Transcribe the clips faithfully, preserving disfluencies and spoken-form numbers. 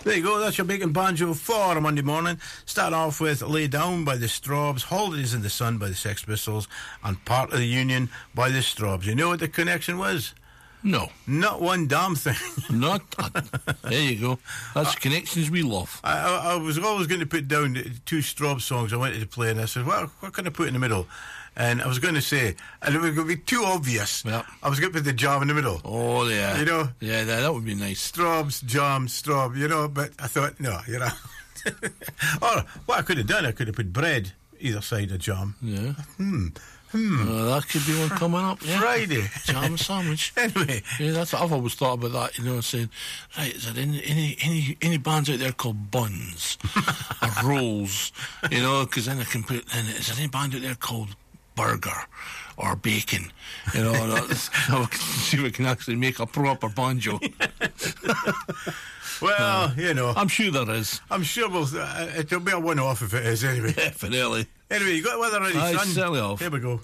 There you go, that's your bacon banjo for a Monday morning. Starting off with Lay Down by the Strawbs, Holidays in the Sun by the Sex Pistols, and Part of the Union by the Strawbs. You know what the connection was? No. Not one damn thing. Not a, there you go. That's uh, connections we love. I, I, I was always going to put down two Strawbs songs I wanted to play, and I said, well, what can I put in the middle? And I was going to say, and it was going to be too obvious. Yep. I was going to put the Jam in the middle. Oh, yeah. You know? Yeah, that, that would be nice. Strawbs, Jam, Strawb, you know, but I thought, no, you know. Or what I could have done, I could have put bread either side of Jam. Yeah. Hmm. Hmm. Uh, that could be one coming up, yeah. Friday. Jam sandwich. Anyway. Yeah, that's what I've always thought about that, you know, saying, right, is there any any any, any bands out there called Buns or Rolls, you know, because then I can put in, is there any band out there called Burger or Bacon, you know, so see if we can actually make a proper banjo. Well, uh, you know, I'm sure there is. I'm sure we'll, uh, it'll be a one-off if it is, anyway. Definitely. Anyway, you got the weather ready, I son? certainly have. Here we go.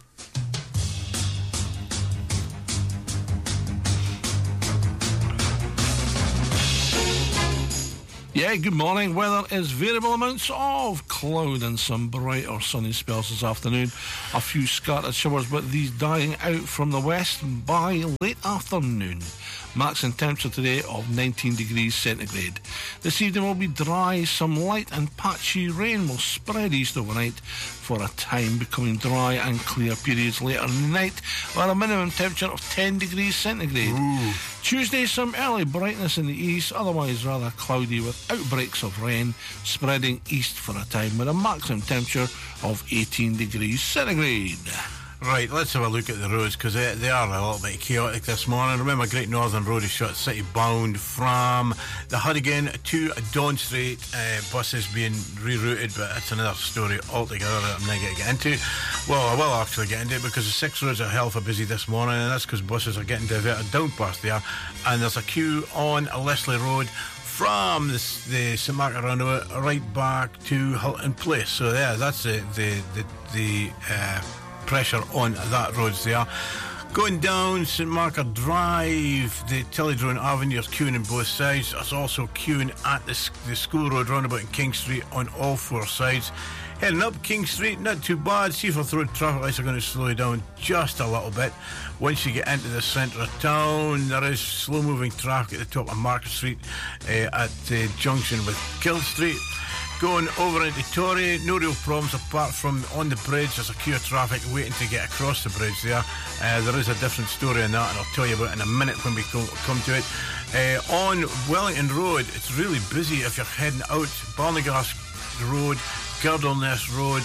Yeah, good morning. Weather is variable amounts of cloud and some bright or sunny spells this afternoon. A few scattered showers, but these dying out from the west by late afternoon. Max in temperature today of nineteen degrees centigrade. This evening will be dry. Some light and patchy rain will spread east overnight for a time, becoming dry and clear periods later in the night, with a minimum temperature of ten degrees centigrade. Ooh. Tuesday, some early brightness in the east, otherwise rather cloudy with outbreaks of rain spreading east for a time, with a maximum temperature of eighteen degrees centigrade. Right, let's have a look at the roads, because they, they are a little bit chaotic this morning. Remember, Great Northern Road is shut city bound from the Hurricane to Dawn Street. Uh, buses being rerouted, but that's another story altogether that I'm not going to get into. Well, I will actually get into it, because the six roads are hell for busy this morning, and that's because buses are getting diverted down past there. And there's a queue on Leslie Road from the, the St Margaret roundabout right back to Hilton Place. So yeah, that's the the the, the uh, pressure on that roads there. Going down St Margaret Drive, the Tillydrone Avenue is queuing on both sides. There's also queuing at the, the School Road roundabout in King Street on all four sides. Heading up King Street, not too bad. Seaforth Road traffic lights are going to slow you down just a little bit. Once you get into the centre of town, there is slow moving traffic at the top of Market Street uh, at the junction with Kill Street. Going over into Torrey, no real problems apart from on the bridge. There's a queue of traffic waiting to get across the bridge there. Uh, there is a different story on that, and I'll tell you about it in a minute when we co- come to it. Uh, on Wellington Road, it's really busy if you're heading out. Balnagas Road, Girdleness Road,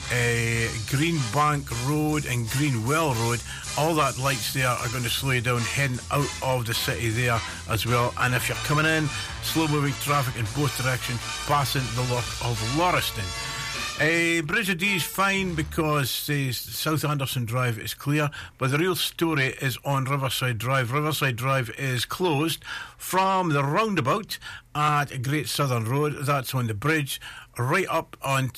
uh, Greenbank Road and Greenwell Road, all that lights there are going to slow you down heading out of the city there as well. And if you're coming in, slow moving traffic in both directions passing the lock of Lauriston. Uh, Bridge of D is fine because uh, South Anderson Drive is clear, but the real story is on Riverside Drive. Riverside Drive is closed from the roundabout at Great Southern Road. That's on the bridge right up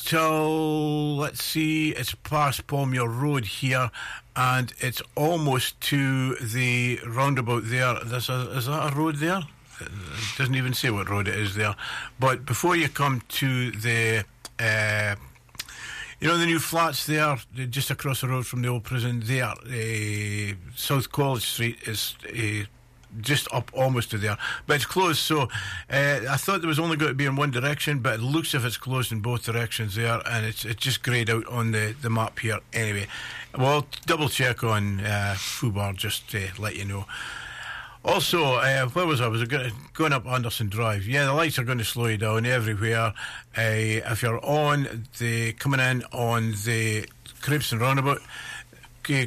until, let's see, it's past Palmyre Road here, and it's almost to the roundabout there. There's a, is that a road there? It doesn't even say what road it is there. But before you come to the... Uh, You know, the new flats there, just across the road from the old prison there, uh, South College Street is uh, just up almost to there. But it's closed, so uh, I thought there was only going to be in one direction, but it looks as if it's closed in both directions there, and it's it's just greyed out on the, the map here anyway. Well, double check on uh, Fubar just to let you know. Also, uh, where was I? Was I going up Anderson Drive? Yeah, the lights are going to slow you down everywhere. Uh, if you're on the coming in on the Cribston roundabout, okay,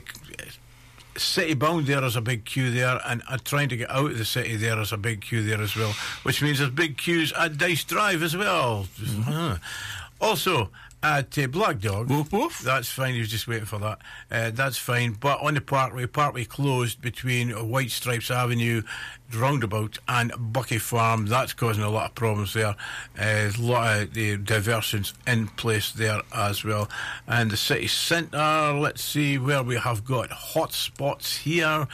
city bound there is a big queue there, and uh, trying to get out of the city there is a big queue there as well, which means there's big queues at Dice Drive as well. Mm-hmm. Uh. Also, At uh, Black Dog, Woof woof. that's fine. He was just waiting for that. Uh, that's fine. But on the Parkway, Parkway closed between White Stripes Avenue roundabout and Bucky Farm. That's causing a lot of problems there. Uh, there's a lot of uh, diversions in place there as well. And the city centre, let's see where we have got hot spots here.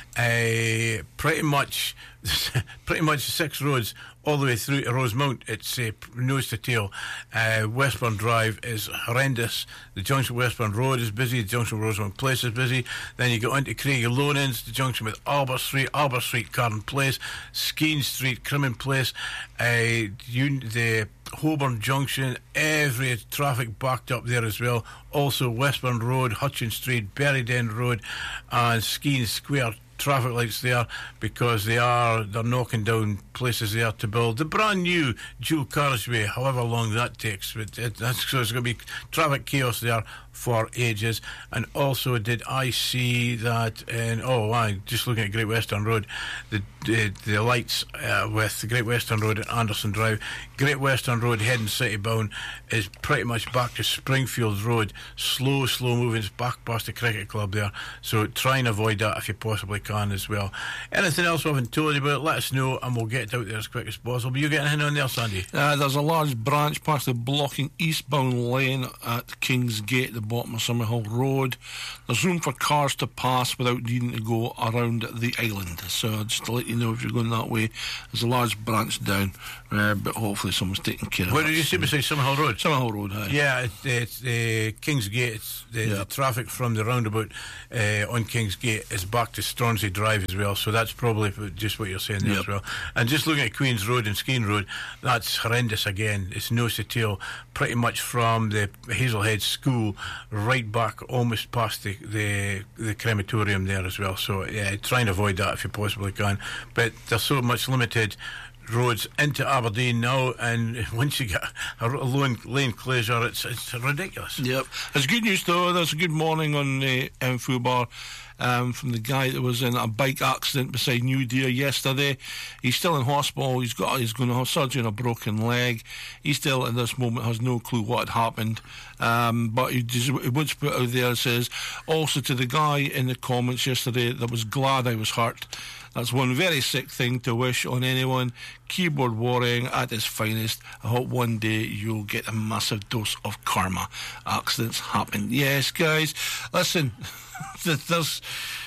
Uh, pretty much, pretty much six roads all the way through to Rosemount. It's uh, nose to tail. Uh, Westbourne Drive is horrendous. The junction with Westbourne Road is busy. The junction with Rosemount Place is busy. Then you go into Craigie Lonans, the junction with Albert Street, Albert Street, Carden Place, Skene Street, Crimmon Place, uh, un- the Holborn Junction, every traffic backed up there as well. Also Westbourne Road, Hutchins Street, Berryden Road, and Skene Square. Traffic lights there because they are they're knocking down places there to build the brand new dual carriageway, however long that takes. But it, that's, so there's going to be traffic chaos there for ages. And also, did I see that in, oh, I just looking at Great Western Road, the the, the lights uh, with the Great Western Road and Anderson Drive. Great Western Road heading city bound is pretty much back to Springfield Road. Slow, slow moving. It's back past the cricket club there. So try and avoid that if you possibly can as well. Anything else we haven't told you about, let us know and we'll get it out there as quick as possible. But you getting anything on there, Sandy? Uh, there's a large branch past the blocking eastbound lane at King's Gate, the bottom of Summerhill Road. There's room for cars to pass without needing to go around the island. So just to let you know, if you're going that way, there's a large branch down, uh, but hopefully someone's taking care of it. Where did you say beside Summerhill Road? Summerhill Road, aye. Yeah, it's, it's uh, King's Gate. It's the, Yeah. the traffic from the roundabout uh, on King's Gate is back to Stronsey Drive as well. So that's probably just what you're saying there Yep. as well. And just looking at Queen's Road and Skene Road, that's horrendous again. It's nose to tail, pretty much from the Hazelhead School right back almost past the, the, the crematorium there as well. So yeah, try and avoid that if you possibly can. But there's so much limited roads into Aberdeen now, and once you get a lane, lane closure, it's it's ridiculous. Yep. There's good news though. There's a good morning on the uh, info bar um, from the guy that was in a bike accident beside New Deer yesterday. He's still in hospital. He's got he's going to have surgery on a broken leg. He still at this moment has no clue what had happened. Um, but he, just, he once put out there, says also to the guy in the comments yesterday that was glad I was hurt. That's one very sick thing to wish on anyone. Keyboard warring at its finest. I hope one day you'll get a massive dose of karma. Accidents happen. Yes, guys. Listen, there's...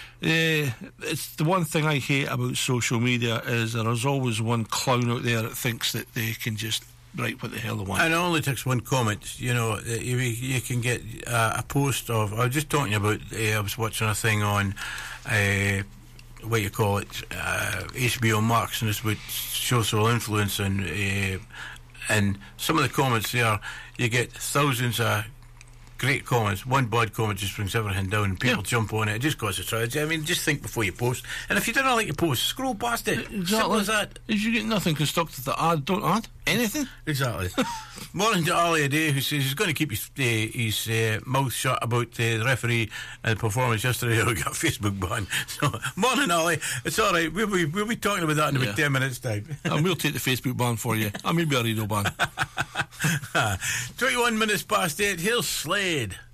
Uh, it's the one thing I hate about social media is there's always one clown out there that thinks that they can just write what the hell they want. And it only takes one comment. You know, you, you can get uh, a post of... I was just talking about... Uh, I was watching a thing on... Uh, what you call it, uh, H B O Max, and it's about social influence, and uh, and some of the comments there, you get thousands of great comments. One bad comment just brings everything down, and people yeah. jump on it. It just causes tragedy. I mean, just think before you post, and if you don't like your post, scroll past it. Exactly. Simple as that. If you get nothing constructive to add, don't add anything. Exactly. Morning to Ali Ade, who says he's going to keep his, uh, his uh, mouth shut about uh, the referee and the performance yesterday. We got Facebook ban. So, morning, Ali. It's all right. We'll be, we'll be talking about that in about yeah. ten minutes' time. And we'll take the Facebook ban for you. I may be a radio ban. twenty-one minutes past eight. Here's Slade.